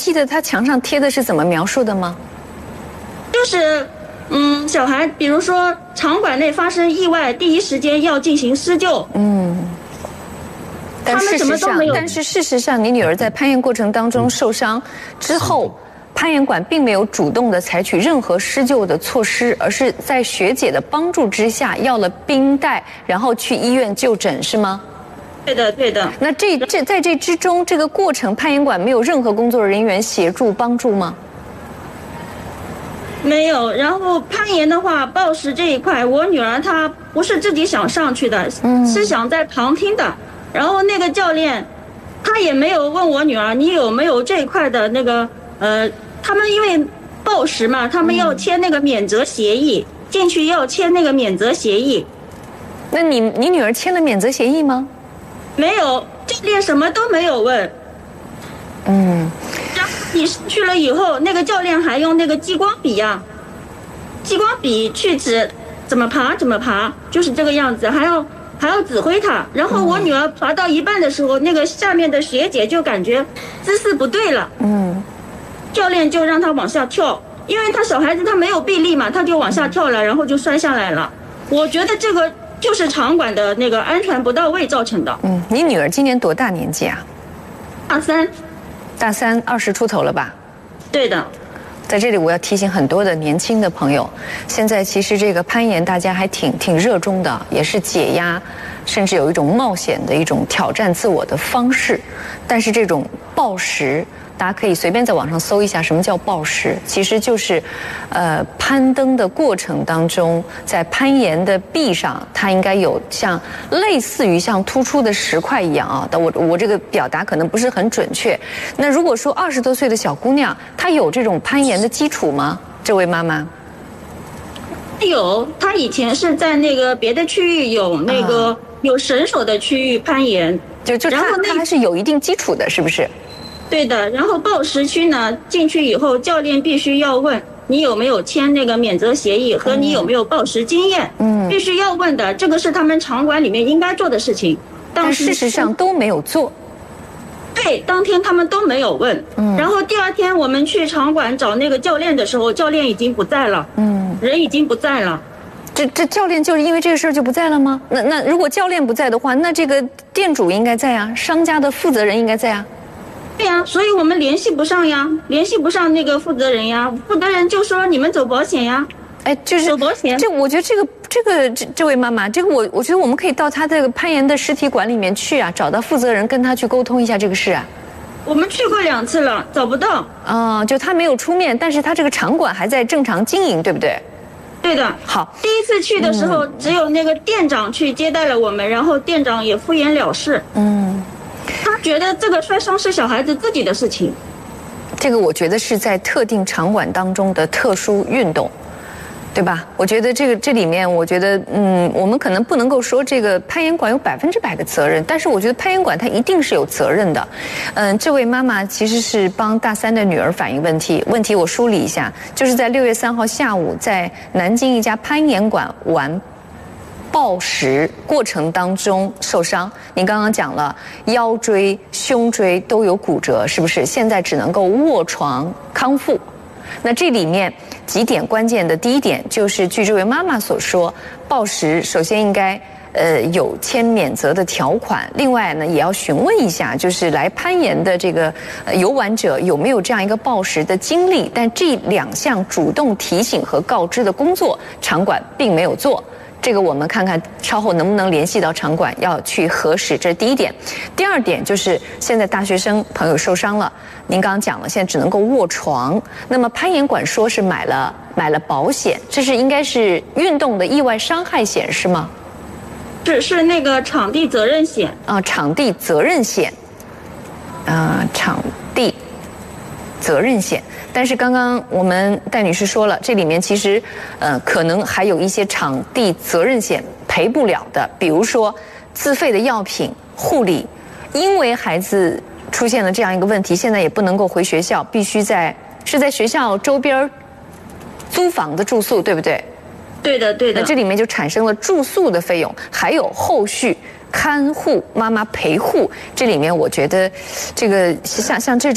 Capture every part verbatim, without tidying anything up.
记得他墙上贴的是怎么描述的吗？ 就是，嗯，小孩，比如说场馆内发生意外，第一时间要进行施救。嗯。 但事实上，但是事实上，你女儿在攀岩过程当中受伤之后，攀岩馆并没有主动的采取任何施救的措施，而是在学姐的帮助之下要了冰袋，然后去医院就诊，是吗？ 对的，对的。 那这这在这之中，这个过程攀岩馆没有任何工作人员协助帮助吗？ 没有。然后攀岩的话，抱石这一块，我女儿她不是自己想上去的，嗯、是想在旁听的。然后那个教练，他也没有问我女儿你有没有这一块的那个呃，他们因为抱石嘛，他们要签那个免责协议，嗯、进去要签那个免责协议。 那你你女儿签了免责协议吗？ 没有，教练什么都没有问。嗯。然后你去了以后，那个教练还用那个激光笔呀、啊，激光笔去指怎么爬怎么爬，就是这个样子，还要。还要指挥他，然后我女儿爬到一半的时候，那个下面的学姐就感觉姿势不对了，嗯，教练就让她往下跳，因为她小孩子她没有臂力嘛，她就往下跳了，然后就摔下来了。我觉得这个就是场馆的那个安全不到位造成的。嗯， 你女儿今年多大年纪啊？ 大三。 大三，二十出头了吧？ 对的。 在这里，我要提醒很多的年轻的朋友，现在其实这个攀岩大家还挺挺热衷的，也是解压，甚至有一种冒险的一种挑战自我的方式。但是这种抱石，大家可以随便在网上搜一下什么叫抱石，其实就是，呃，攀登的过程当中，在攀岩的壁上，它应该有像类似于像突出的石块一样啊。但我我这个表达可能不是很准确。那如果说二十多岁的小姑娘，她有这种攀岩的基础吗？这位妈妈？ 有，她以前是在那个别的区域有那个、啊、有绳索的区域攀岩， 就就她她还是有一定基础的，是不是？ 对的，然后抱石区呢，进去以后，教练必须要问你有没有签那个免责协议和你有没有抱石经验，嗯，必须要问的，这个是他们场馆里面应该做的事情， 但事实上都没有做。 对，当天他们都没有问，嗯，然后第二天我们去场馆找那个教练的时候，教练已经不在了，嗯，人已经不在了。 这这教练就是因为这个事儿就不在了吗？那那如果教练不在的话，那这个店主应该在啊，商家的负责人应该在啊。 对呀，所以我们联系不上呀，联系不上那个负责人呀，负责人就说你们走保险呀， 哎，就是走保险。 这我觉得这个这个这这位妈妈，这个我我觉得我们可以到他这个攀岩的实体馆里面去啊，找到负责人跟他去沟通一下这个事啊。 我们去过两次了，找不到。 啊、呃，就他没有出面，但是他这个场馆还在正常经营，对不对？ 对的。 好， 第一次去的时候，嗯、只有那个店长去接待了我们，然后店长也敷衍了事。嗯。他觉得这个摔伤是小孩子自己的事情， 这个我觉得是在特定场馆当中的特殊运动，对吧？我觉得这个这里面，我觉得嗯，我们可能不能够说这个攀岩馆有百分之百的责任，但是我觉得攀岩馆它一定是有责任的。嗯，这位妈妈其实是帮大三的女儿反映问题，问题我梳理一下，就是在六月三号下午，在南京一家攀岩馆玩抱石过程当中受伤，您刚刚讲了腰椎、胸椎都有骨折，是不是？现在只能够卧床康复。那这里面几点关键的，第一点就是据这位妈妈所说，抱石首先应该呃有签免责的条款，另外呢也要询问一下，就是来攀岩的这个呃游玩者有没有这样一个抱石的经历。但这两项主动提醒和告知的工作，场馆并没有做。这个我们看看稍后能不能联系到场馆要去核实，这是第一点。第二点就是现在大学生朋友受伤了，您刚刚讲了，现在只能够卧床。那么攀岩馆说是买了买了保险，这是应该是运动的意外伤害险是吗？ 是是那个场地责任险啊，场地责任险，啊，场地责任险。但是刚刚我们戴女士说了，这里面其实呃可能还有一些场地责任险赔不了的，比如说自费的药品、护理，因为孩子出现了这样一个问题，现在也不能够回学校，必须在是在学校周边租房的住宿，对不对？ 对的，对的。 那这里面就产生了住宿的费用，还有后续看护、妈妈陪护，这里面我觉得这个像像这种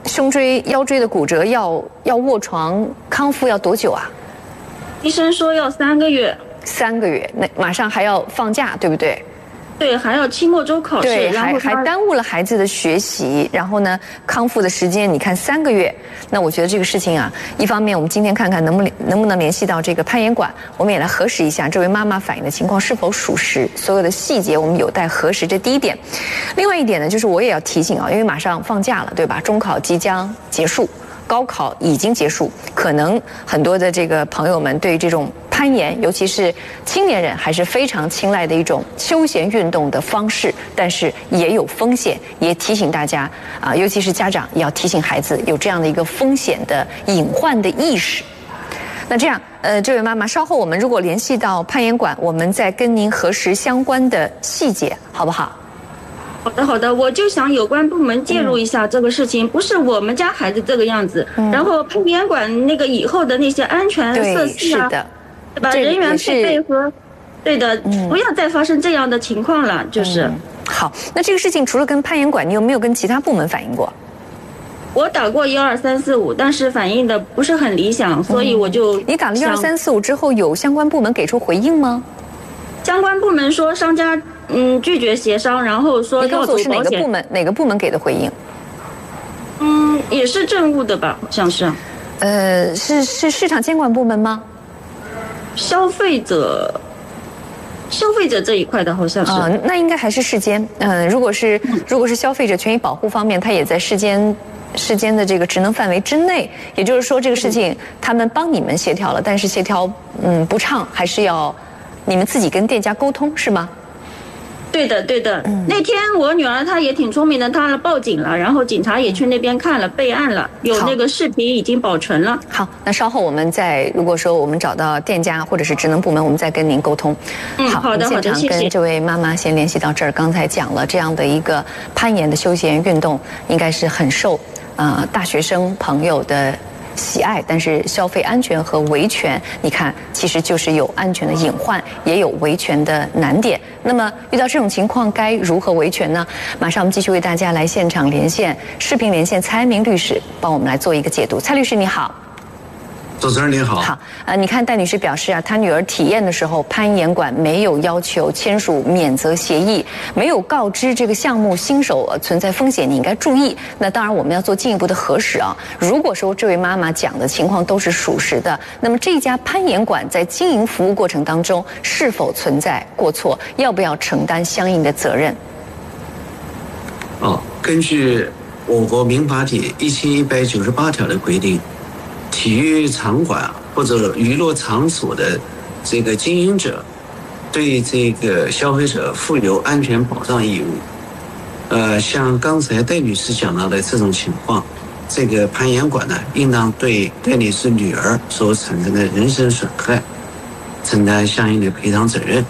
胸椎、腰椎的骨折要要卧床康复要多久啊？ 医生说要三个月。 三个月，那马上还要放假，对不对？ 对，还要期末周考试， 对， 然后还还耽误了孩子的学习，然后呢，康复的时间，你看三个月。那我觉得这个事情啊，一方面我们今天看看能不能能不能联系到这个攀岩馆，我们也来核实一下这位妈妈反映的情况是否属实，所有的细节我们有待核实，这第一点。另外一点呢，就是我也要提醒啊，因为马上放假了，对吧？中考即将结束。高考已经结束，可能很多的这个朋友们对这种攀岩，尤其是青年人，还是非常青睐的一种休闲运动的方式，但是也有风险，也提醒大家啊，尤其是家长也要提醒孩子有这样的一个风险的隐患的意识。那这样，呃，这位妈妈，稍后我们如果联系到攀岩馆，我们再跟您核实相关的细节，好不好？ 好的，好的，我就想有关部门介入一下这个事情，嗯、不是我们家孩子这个样子，嗯、然后攀岩馆那个以后的那些安全设施啊， 对， 对吧？人员配备和，对的、嗯，不要再发生这样的情况了，就是。 嗯、好，那这个事情除了跟攀岩馆，你有没有跟其他部门反映过？ 我打过一二三四五，但是反映的不是很理想，所以我就、嗯、 你打了一二三四五之后，有相关部门给出回应吗？ 相关部门说商家。嗯，拒绝协商，然后说要走保险。 你告诉我是哪个部门？哪个部门给的回应？ 嗯，也是政务的吧，好像是。 呃，是是市场监管部门吗？ 消费者，消费者这一块的好像是。 啊、呃，那应该还是市监。嗯、呃，如果是如果是消费者权益保护方面，它也在市监市监的这个职能范围之内。也就是说，这个事情他们帮你们协调了，但是协调嗯不畅，还是要你们自己跟店家沟通，是吗？ 对的，对的。嗯、那天我女儿她也挺聪明的，她报警了，然后警察也去那边看了，备案了，有那个视频已经保存了。 好，那稍后我们再，如果说我们找到店家或者是职能部门，我们再跟您沟通。 嗯，好, 好的，好的，谢谢。 现场跟这位妈妈先联系到这儿。刚才讲了这样的一个攀岩的休闲运动，应该是很受啊、呃、大学生朋友的喜爱，但是消费安全和维权，你看其实就是有安全的隐患，也有维权的难点。那么遇到这种情况该如何维权呢？马上我们继续为大家来现场连线视频连线蔡安明律师，帮我们来做一个解读。蔡律师你好。 主持人您好。 好，呃，你看戴女士表示啊，她女儿体验的时候，攀岩馆没有要求签署免责协议，没有告知这个项目新手存在风险，你应该注意。那当然我们要做进一步的核实啊。如果说这位妈妈讲的情况都是属实的，那么这家攀岩馆在经营服务过程当中是否存在过错，要不要承担相应的责任？ 哦，根据我国民法典一千一百九十八条的规定。体育场馆或者娱乐场所的这个经营者，对这个消费者负有安全保障义务。呃，像刚才戴女士讲到的这种情况，这个攀岩馆呢，应当对戴女士女儿所产生的人身损害承担相应的赔偿责任。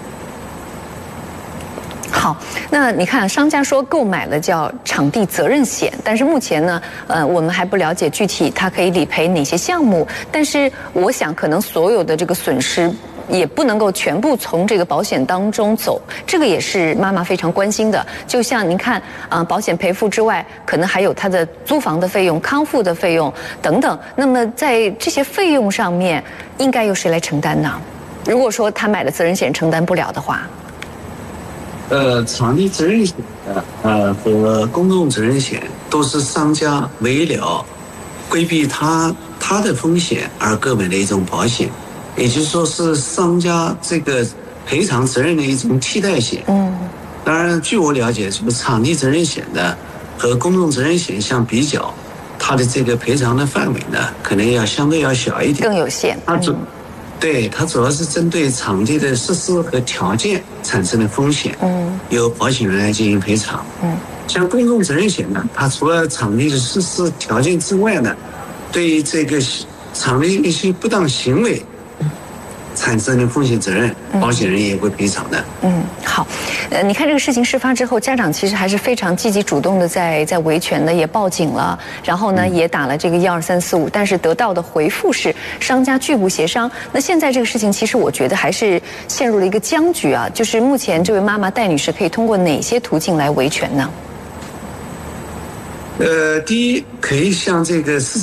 好，那你看，商家说购买了叫场地责任险，但是目前呢，呃，我们还不了解具体它可以理赔哪些项目。但是我想，可能所有的这个损失也不能够全部从这个保险当中走，这个也是妈妈非常关心的。就像您看啊、呃，保险赔付之外，可能还有它的租房的费用、康复的费用等等。那么在这些费用上面，应该由谁来承担呢？如果说他买的责任险承担不了的话。 呃，场地责任险呃和公众责任险都是商家为了规避他他的风险而购买的一种保险，也就是说是商家这个赔偿责任的一种替代险。嗯，当然，据我了解，这个场地责任险的和公众责任险相比较，它的这个赔偿的范围呢，可能要相对要小一点， 更有限。 它主、嗯对，它主要是针对场地的设施和条件产生的风险，嗯，由保险人来进行赔偿。嗯，像公众责任险呢，它除了场地的设施条件之外呢，对于这个场地一些不当行为产生的风险责任，保险人也会赔偿的。 嗯，好，呃，你看这个事情事发之后，家长其实还是非常积极主动的在在维权的，也报警了，然后呢、嗯、也打了这个一二三四五，但是得到的回复是商家拒不协商。那现在这个事情，其实我觉得还是陷入了一个僵局啊。就是目前这位妈妈戴女士可以通过哪些途径来维权呢？ 呃，第一可以向这个市